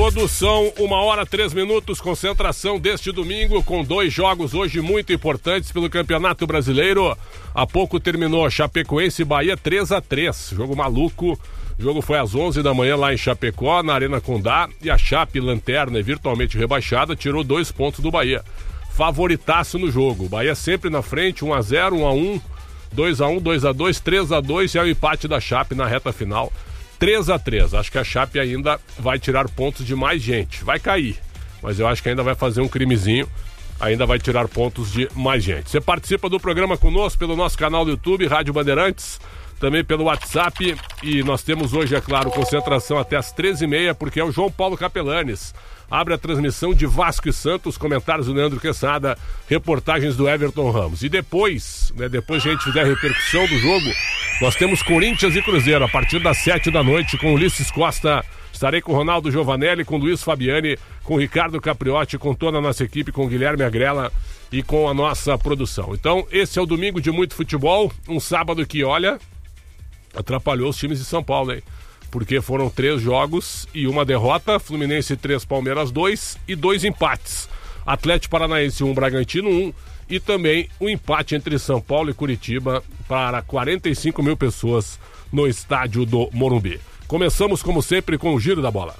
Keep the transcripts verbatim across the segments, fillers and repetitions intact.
todos, são uma hora, três minutos, concentração deste domingo, com dois jogos hoje muito importantes pelo Campeonato Brasileiro. Há pouco terminou Chapecoense e Bahia três a três, jogo maluco. O jogo foi às onze da manhã lá em Chapecó, na Arena Condá, e a Chape, lanterna e virtualmente rebaixada, tirou dois pontos do Bahia. Favoritaço no jogo, Bahia sempre na frente, um a zero, um a um, dois a um, dois a dois, três a dois, e é o empate da Chape na reta final. três a três, acho que a Chape ainda vai tirar pontos de mais gente, vai cair, mas eu acho que ainda vai fazer um crimezinho, ainda vai tirar pontos de mais gente. Você participa do programa conosco pelo nosso canal do YouTube, Rádio Bandeirantes, também pelo WhatsApp, e nós temos hoje, é claro, concentração até as treze e meia, porque é o João Paulo Capelanes. Abre a transmissão de Vasco e Santos, comentários do Leandro Quesada, reportagens do Everton Ramos. E depois, né, depois que a gente fizer a repercussão do jogo, nós temos Corinthians e Cruzeiro, a partir das sete da noite, com Ulisses Costa. Estarei com Ronaldo Giovanelli, com Luiz Fabiani, com Ricardo Capriotti, com toda a nossa equipe, com Guilherme Agrela e com a nossa produção. Então, esse é o domingo de muito futebol, um sábado que, olha, atrapalhou os times de São Paulo, hein? Porque foram três jogos e uma derrota, Fluminense três, Palmeiras dois e dois empates. Atlético Paranaense um, Bragantino um, e também um empate entre São Paulo e Curitiba para quarenta e cinco mil pessoas no estádio do Morumbi. Começamos, como sempre, com o Giro da Bola.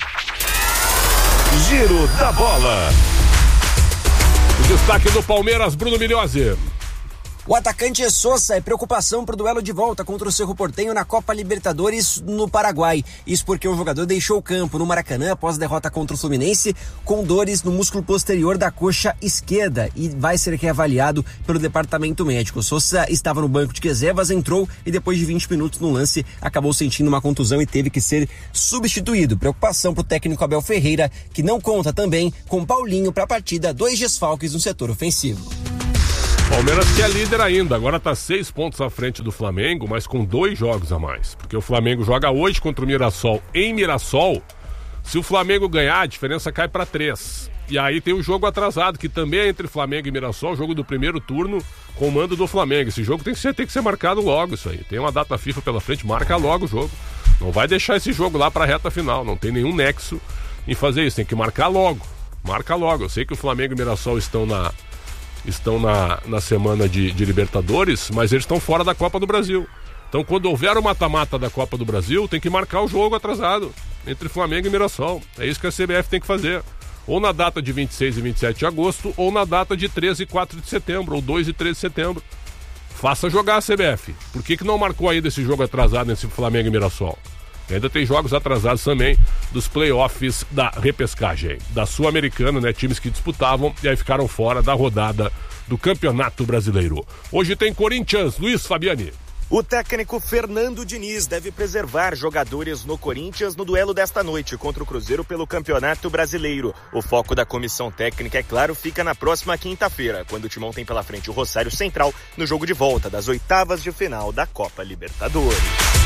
Giro da Bola. O destaque do Palmeiras, Bruno Migliozzi. O atacante é Sosa, é preocupação para o duelo de volta contra o Cerro Porteño na Copa Libertadores no Paraguai. Isso porque o jogador deixou o campo no Maracanã após a derrota contra o Fluminense com dores no músculo posterior da coxa esquerda e vai ser reavaliado pelo departamento médico. Sosa estava no banco de reservas, entrou e depois de vinte minutos no lance acabou sentindo uma contusão e teve que ser substituído. Preocupação para o técnico Abel Ferreira, que não conta também com Paulinho para a partida, dois desfalques no setor ofensivo. Palmeiras que é líder ainda, agora está seis pontos à frente do Flamengo, mas com dois jogos a mais. Porque o Flamengo joga hoje contra o Mirassol em Mirassol. Se o Flamengo ganhar, a diferença cai para três. E aí tem o jogo atrasado, que também é entre Flamengo e Mirassol, o jogo do primeiro turno com o mando do Flamengo. Esse jogo tem que ser, tem que ser marcado logo, isso aí. Tem uma data FIFA pela frente, marca logo o jogo. Não vai deixar esse jogo lá para a reta final, não tem nenhum nexo em fazer isso, tem que marcar logo. Marca logo, eu sei que o Flamengo e o Mirassol estão na... estão na, na semana de, de Libertadores, mas eles estão fora da Copa do Brasil. Então, quando houver o mata-mata da Copa do Brasil, tem que marcar o jogo atrasado entre Flamengo e Mirassol. É isso que a C B F tem que fazer. Ou na data de vinte e seis e vinte e sete de agosto, ou na data de treze e quatro de setembro, ou dois e treze de setembro. Faça jogar a C B F. Por que que não marcou ainda esse jogo atrasado entre Flamengo e Mirassol? E ainda tem jogos atrasados também dos playoffs da repescagem, da Sul-Americana, né? Times que disputavam e aí ficaram fora da rodada do Campeonato Brasileiro. Hoje tem Corinthians, Luiz Fabiani. O técnico Fernando Diniz deve preservar jogadores no Corinthians no duelo desta noite contra o Cruzeiro pelo Campeonato Brasileiro. O foco da comissão técnica, é claro, fica na próxima quinta-feira, quando o Timão tem pela frente o Rosário Central no jogo de volta das oitavas de final da Copa Libertadores.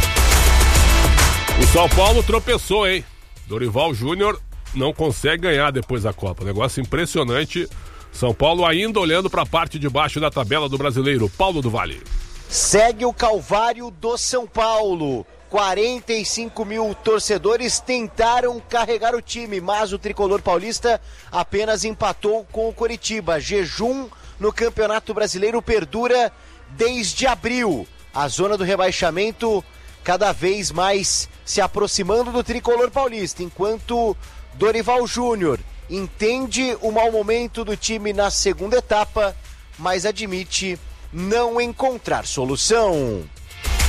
O São Paulo tropeçou, hein? Dorival Júnior não consegue ganhar depois da Copa. Negócio impressionante. São Paulo ainda olhando para a parte de baixo da tabela do Brasileiro. Paulo do Vale. Segue o calvário do São Paulo. quarenta e cinco mil torcedores tentaram carregar o time, mas o tricolor paulista apenas empatou com o Coritiba. Jejum no Campeonato Brasileiro perdura desde abril. A zona do rebaixamento cada vez mais se aproximando do tricolor paulista, enquanto Dorival Júnior entende o mau momento do time na segunda etapa, mas admite não encontrar solução.